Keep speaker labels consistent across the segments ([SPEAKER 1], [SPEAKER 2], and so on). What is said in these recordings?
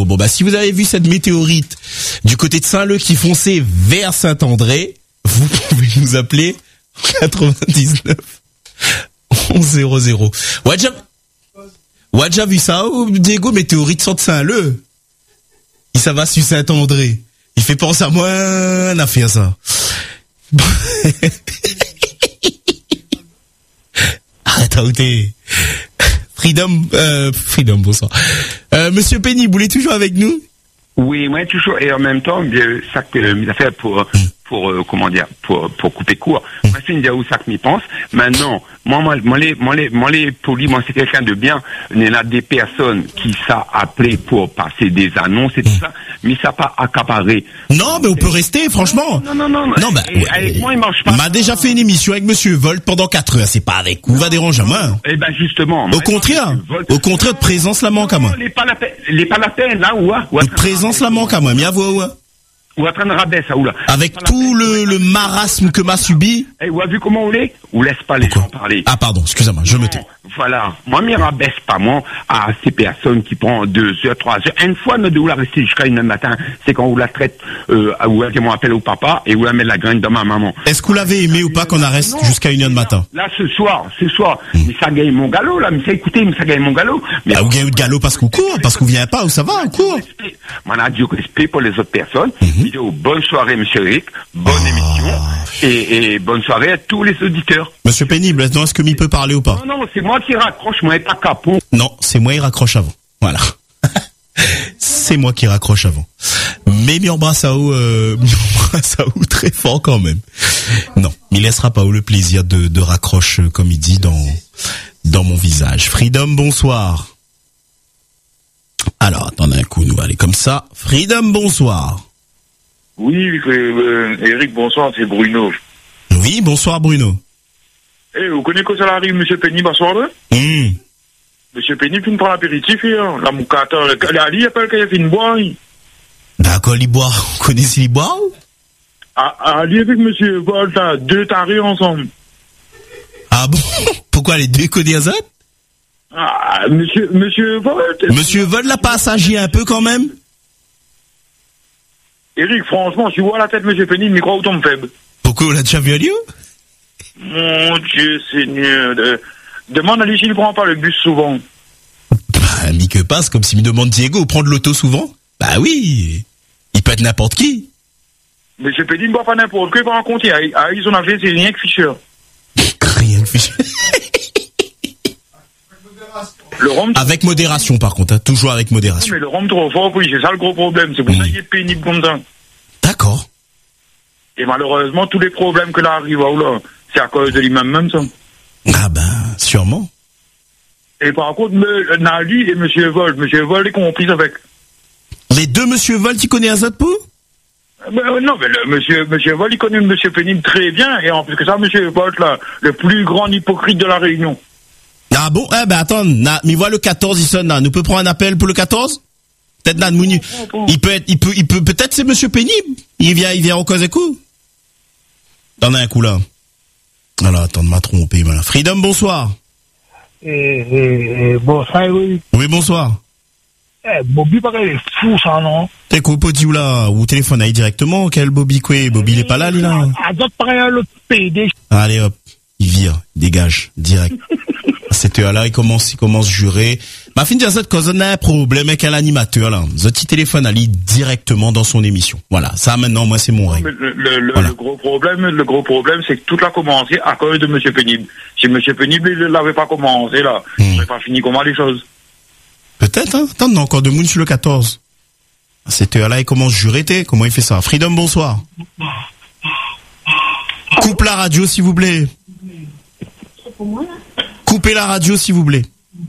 [SPEAKER 1] Bon, bah, si vous avez vu cette météorite du côté de Saint-Leu qui fonçait vers Saint-André, vous pouvez nous appeler 99 11 00. Wadja vu ça, Diego, météorite sort de Saint-Leu. Il ça va sur Saint-André. Il fait penser à moi, on a fait ça. Arrête à ôter. Freedom, bonsoir. Monsieur Penny, vous voulez toujours avec nous?
[SPEAKER 2] Oui, moi toujours, et en même temps, ça que m'y a fait pour couper court. Moi, c'est une idée où ça que m'y pense. Maintenant, moi, les polis, moi, c'est quelqu'un de bien. Il y en a des personnes qui ça appelé pour passer des annonces et tout ça, mais ça pas accaparé.
[SPEAKER 1] Non, mais on peut rester, franchement.
[SPEAKER 2] Non.
[SPEAKER 1] Non, bah,
[SPEAKER 2] avec moi, il marche pas.
[SPEAKER 1] M'a déjà fait une émission avec Monsieur Volt pendant 4 heures. C'est pas avec vous, va déranger moi.
[SPEAKER 2] Eh ben, justement.
[SPEAKER 1] Au contraire, de présence la manque à moi.
[SPEAKER 2] Il est pas la peine, là, ou
[SPEAKER 1] de présence la manque à moi, mia voix, ouais.
[SPEAKER 2] Ou à train de rabaisser, ça, ou là.
[SPEAKER 1] Avec tout le marasme que m'a subi.
[SPEAKER 2] Eh, ou a vu comment on l'est? Ou laisse pas les gens parler.
[SPEAKER 1] Ah, pardon, excusez-moi, je me tais.
[SPEAKER 2] Voilà. Moi, m'y rabaisse pas, moi, à ces personnes qui prennent 2 heures, 3 heures. Une fois, nous devons la rester jusqu'à 1 heure du matin. C'est quand on la traite, ou elle m'appelle au papa, et où elle met la graine dans ma maman.
[SPEAKER 1] Est-ce que vous l'avez aimé ou pas qu'on reste jusqu'à 1 heure du matin?
[SPEAKER 2] Là, ce soir. Mais ça gagne mon galop, là. Mais ça, écoutez, mais ça gagne mon galop. Mais
[SPEAKER 1] vous gagnez de galop parce qu'on court, parce qu'on vient pas, où ça va, on court.
[SPEAKER 2] Moi, on a du respect pour les autres personnes. Bonne soirée, monsieur Eric. Bonne émission. Et bonne soirée à tous les auditeurs.
[SPEAKER 1] Monsieur Pénible, est-ce que m'y peut parler ou pas?
[SPEAKER 2] Non, c'est moi qui raccroche, moi, et pas capon.
[SPEAKER 1] Non, c'est moi qui raccroche avant. Voilà. C'est moi qui raccroche avant. Mais m'y embrasse à où très fort quand même. Non, m'y laissera pas où le plaisir de raccroche, comme il dit dans mon visage. Freedom, bonsoir. Alors, attendez un coup, nous allons aller comme ça. Freedom, bonsoir.
[SPEAKER 3] Oui, Eric, bonsoir, c'est Bruno.
[SPEAKER 1] Oui, bonsoir Bruno.
[SPEAKER 3] Vous connaissez que ça arrive, monsieur Penny, bonsoir là? Monsieur Penny, tu me prends l'apéritif, la moucata, Ali, il appelle qu'il a fait une boire.
[SPEAKER 1] D'accord, les boire, vous connaissez les boire?
[SPEAKER 3] Ali avec monsieur Volt, 2 tarés ensemble.
[SPEAKER 1] Ah bon? Pourquoi les 2 connaissent ça?
[SPEAKER 3] Monsieur Volt.
[SPEAKER 1] Monsieur Volt l'a pas assagi un peu quand même?
[SPEAKER 3] Eric, franchement, tu vois la tête, monsieur Penny, le micro tombe faible.
[SPEAKER 1] Pourquoi on l'a déjà vu à Lyon?
[SPEAKER 3] Mon Dieu Seigneur. Demande à lui s'il ne prend pas le bus souvent.
[SPEAKER 1] Bah, mi que passe, comme s'il me demande Diego, prendre l'auto souvent? Bah oui. Il peut être n'importe qui.
[SPEAKER 3] Monsieur Penny ne boit pas n'importe qui, il va rencontrer. Ils ont fait, c'est rien que Fischer.
[SPEAKER 1] Rien que Fischer.
[SPEAKER 3] Le rhum.
[SPEAKER 1] Avec modération, par contre, hein, toujours avec modération.
[SPEAKER 3] Mais le rhum trop fort, oui, c'est ça le gros problème. C'est pour ça qu'il est pénible comme ça.
[SPEAKER 1] D'accord.
[SPEAKER 3] Et malheureusement, tous les problèmes que là arrivent, là, c'est à cause de lui-même, même ça.
[SPEAKER 1] Ah ben, sûrement.
[SPEAKER 3] Et par contre, Nali et monsieur Vol est compris avec.
[SPEAKER 1] Les 2 monsieur Vol, tu connais Azatpo?
[SPEAKER 3] Non, mais monsieur Vol, il connaît monsieur Pénible très bien. Et en plus que ça, monsieur Vol, là, le plus grand hypocrite de la Réunion.
[SPEAKER 1] Ah bon? Eh ben attends, mais voilà le 14 il sonne là. Nous peut prendre un appel pour le 14? Peut-être là, il peut, peut-être c'est monsieur Pénible. Il vient au cause et coup. T'en as un coup là. Alors attends, m'a trompé, voilà. Freedom, bonsoir.
[SPEAKER 4] Bonsoir, oui.
[SPEAKER 1] Oui, bonsoir.
[SPEAKER 4] Bobby, pareil, il est fou, ça, non?
[SPEAKER 1] T'es quoi, Podi, ou là? Ou téléphone aille directement? Quel Bobby, quoi? Bobby, il est pas là, lui, là?
[SPEAKER 4] Ah, d'autres, pareil, l'autre PD.
[SPEAKER 1] Allez, hop. Il vire, il dégage, direct. À cette heure-là, il commence à jurer. Ma fille de cette cause, on a un problème avec l'animateur, là. Ce petit téléphone allait directement dans son émission. Voilà. Ça, maintenant, moi, c'est mon règle.
[SPEAKER 3] Le gros problème, c'est que tout a commencé à cause de monsieur Pénible. Si monsieur Pénible, il l'avait pas commencé, là, il n'aurait pas fini comment les choses.
[SPEAKER 1] Peut-être, hein. Attends, on a encore de monde sur le 14. À cette heure-là, il commence à jurer, comment il fait ça? Freedom, bonsoir. Coupe la radio, s'il vous plaît.
[SPEAKER 5] C'est pour moi, là?
[SPEAKER 1] Coupez la radio, s'il vous plaît.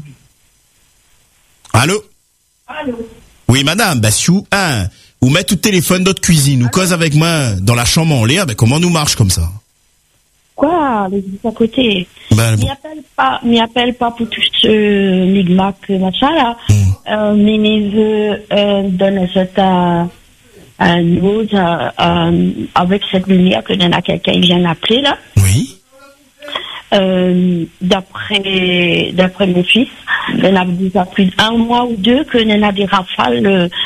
[SPEAKER 1] Allô?
[SPEAKER 5] Allô?
[SPEAKER 1] Oui, madame, bah, si ou mettez tout le téléphone d'autre cuisine, ou cause avec moi dans la chambre en l'air, bah, comment nous marche comme ça?
[SPEAKER 5] Quoi? Les à côté.
[SPEAKER 1] Ben, bon.
[SPEAKER 5] M'y appelle pas pour tout ce ligmac, machin, là. Mais donne ça à nous, avec cette lumière que y a quelqu'un qui vient d'appeler, là.
[SPEAKER 1] Oui.
[SPEAKER 5] D'après mon fils, il y en a déjà plus d'1 mois ou 2 que y en a des rafales